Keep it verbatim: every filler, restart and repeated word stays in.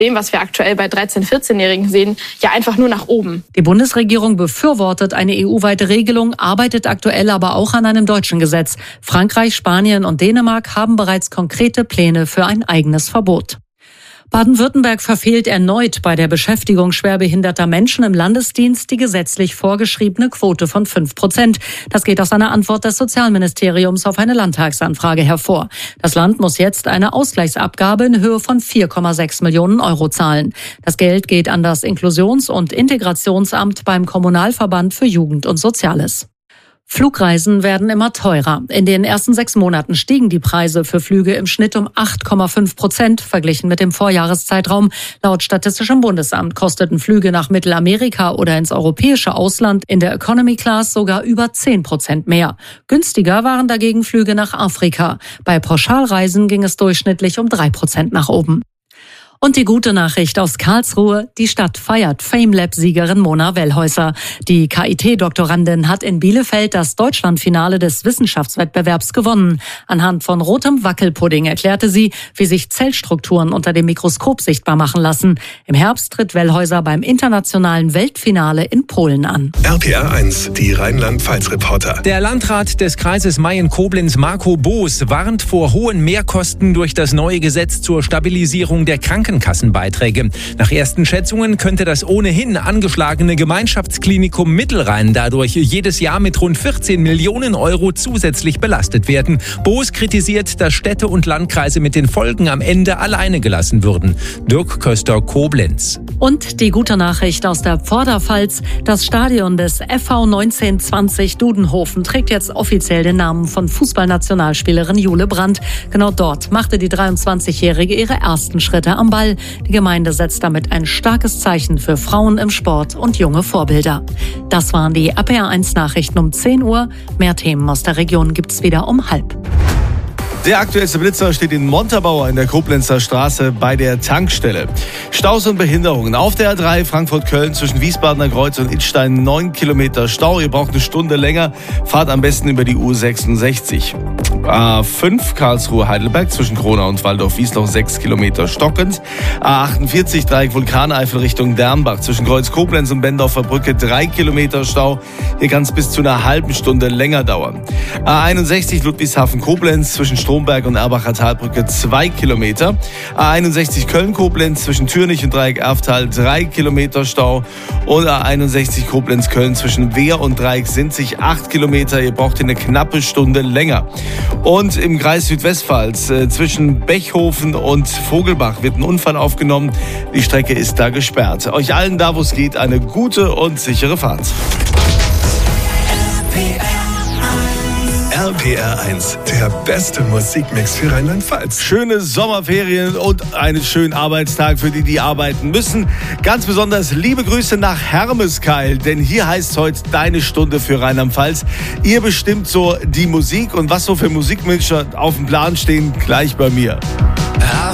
dem, was wir aktuell bei dreizehn-, vierzehnjährigen sehen, ja einfach nur nach oben. Die Bundesregierung befürwortet eine E U-weite Regelung, arbeitet aktuell aber auch an einem deutschen Gesetz. Frankreich, Spanien und Dänemark haben bereits konkrete Pläne für ein eigenes Verbot. Baden-Württemberg verfehlt erneut bei der Beschäftigung schwerbehinderter Menschen im Landesdienst die gesetzlich vorgeschriebene Quote von fünf Prozent. Das geht aus einer Antwort des Sozialministeriums auf eine Landtagsanfrage hervor. Das Land muss jetzt eine Ausgleichsabgabe in Höhe von vier Komma sechs Millionen Euro zahlen. Das Geld geht an das Inklusions- und Integrationsamt beim Kommunalverband für Jugend und Soziales. Flugreisen werden immer teurer. In den ersten sechs Monaten stiegen die Preise für Flüge im Schnitt um acht Komma fünf Prozent verglichen mit dem Vorjahreszeitraum. Laut Statistischem Bundesamt kosteten Flüge nach Mittelamerika oder ins europäische Ausland in der Economy Class sogar über zehn Prozent mehr. Günstiger waren dagegen Flüge nach Afrika. Bei Pauschalreisen ging es durchschnittlich um drei Prozent nach oben. Und die gute Nachricht aus Karlsruhe, die Stadt feiert FameLab-Siegerin Mona Wellhäuser. Die K I T-Doktorandin hat in Bielefeld das Deutschlandfinale des Wissenschaftswettbewerbs gewonnen. Anhand von rotem Wackelpudding erklärte sie, wie sich Zellstrukturen unter dem Mikroskop sichtbar machen lassen. Im Herbst tritt Wellhäuser beim internationalen Weltfinale in Polen an. R P R eins, die Rheinland-Pfalz-Reporter. Der Landrat des Kreises Mayen-Koblenz, Marco Boos, warnt vor hohen Mehrkosten durch das neue Gesetz zur Stabilisierung der Krankenkassen. Krankenkassenbeiträge. Nach ersten Schätzungen könnte das ohnehin angeschlagene Gemeinschaftsklinikum Mittelrhein dadurch jedes Jahr mit rund vierzehn Millionen Euro zusätzlich belastet werden. Boos kritisiert, dass Städte und Landkreise mit den Folgen am Ende alleine gelassen würden. Dirk Köster, Koblenz. Und die gute Nachricht aus der Vorderpfalz. Das Stadion des F V neunzehnhundertzwanzig Dudenhofen trägt jetzt offiziell den Namen von Fußballnationalspielerin Jule Brandt. Genau dort machte die dreiundzwanzigjährige ihre ersten Schritte am Ball. Die Gemeinde setzt damit ein starkes Zeichen für Frauen im Sport und junge Vorbilder. Das waren die R P R eins Nachrichten um zehn Uhr. Mehr Themen aus der Region gibt's wieder um halb. Der aktuellste Blitzer steht in Montabaur in der Koblenzer Straße bei der Tankstelle. Staus und Behinderungen. Auf der A drei Frankfurt-Köln zwischen Wiesbadener Kreuz und Idstein neun Kilometer Stau. Ihr braucht eine Stunde länger. Fahrt am besten über die U sechsundsechzig. A fünf Karlsruhe-Heidelberg zwischen Kronau und Waldorf-Wiesloch sechs Kilometer stockend. A achtundvierzig Dreieck Vulkaneifel Richtung Dernbach zwischen Kreuz Koblenz und Bendorfer Brücke drei Kilometer Stau. Hier kann es bis zu einer halben Stunde länger dauern. A einundsechzig Ludwigshafen-Koblenz zwischen Stromberg und Erbacher Talbrücke zwei Kilometer. A einundsechzig Köln-Koblenz zwischen Türnich und Dreieck Erftal drei Kilometer Stau. Und A einundsechzig Koblenz-Köln zwischen Wehr und Dreieck Sinzig acht Kilometer. Ihr braucht hier eine knappe Stunde länger. Und im Kreis Südwestpfalz äh, zwischen Bechhofen und Vogelbach wird ein Unfall aufgenommen. Die Strecke ist da gesperrt. Euch allen da, wo es geht, eine gute und sichere Fahrt. R P R eins, der beste Musikmix für Rheinland-Pfalz. Schöne Sommerferien und einen schönen Arbeitstag für die, die arbeiten müssen. Ganz besonders liebe Grüße nach Hermeskeil, denn hier heißt heute deine Stunde für Rheinland-Pfalz. Ihr bestimmt so die Musik und was so für Musikmixer auf dem Plan stehen, gleich bei mir.